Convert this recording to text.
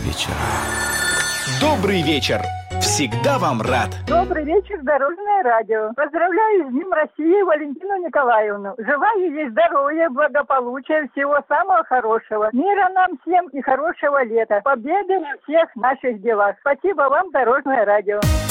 вечера. Добрый вечер! Всегда вам рад! Добрый вечер, Дорожное радио. Поздравляю с Днем России Валентину Николаевну. Желаю ей здоровья, благополучия, всего самого хорошего. Мира нам всем и хорошего лета. Победы во всех наших делах. Спасибо вам, Дорожное радио.